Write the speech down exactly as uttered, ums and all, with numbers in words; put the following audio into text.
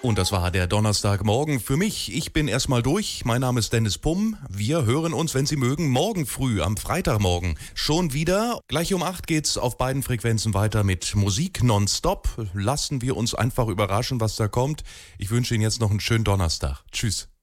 Und das war der Donnerstagmorgen für mich. Ich bin erstmal durch. Mein Name ist Dennis Pumm. Wir hören uns, wenn Sie mögen, morgen früh am Freitagmorgen schon wieder. Gleich um acht geht's auf beiden Frequenzen weiter mit Musik nonstop. Lassen wir uns einfach überraschen, was da kommt. Ich wünsche Ihnen jetzt noch einen schönen Donnerstag. Tschüss.